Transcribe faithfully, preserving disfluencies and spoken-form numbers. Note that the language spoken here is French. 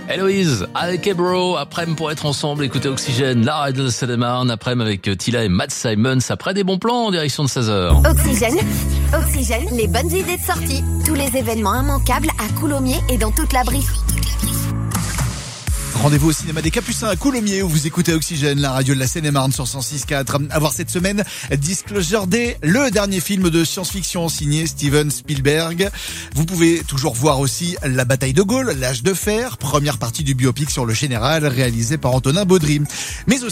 Héloïse, avec Ebro, après-midi pour être ensemble, écoutez Oxygène, la radio de Seine-et-Marne, après-midi avec Tila et Matt Simons, après des bons plans en direction de seize heures. Oxygène, Oxygène, les bonnes idées de sortie. Tous les événements immanquables à Coulommiers et dans toute la Brie. Rendez-vous au cinéma des Capucins à Coulommiers où vous écoutez Oxygène, la radio de la Seine-et-Marne sur cent six virgule quatre. À voir cette semaine Disclosure Day, le dernier film de science-fiction signé Steven Spielberg. Vous pouvez toujours voir aussi La bataille de Gaulle, L'âge de fer, première partie du biopic sur le général réalisé par Antonin Baudry. Mais aussi